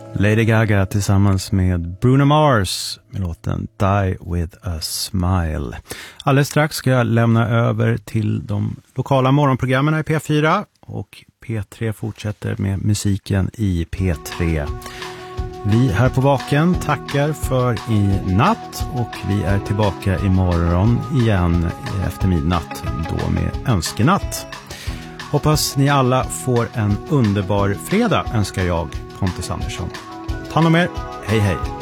Lady Gaga tillsammans med Bruno Mars med låten Die with a Smile. Alldeles strax ska jag lämna över till de lokala morgonprogrammen i P4 och P3 fortsätter med musiken i P3. Vi här på Vaken tackar för i natt och vi är tillbaka imorgon igen efter midnatt då med önskenatt. Hoppas ni alla får en underbar fredag önskar jag, Pontus Andersson. Ta hand om er, hej hej!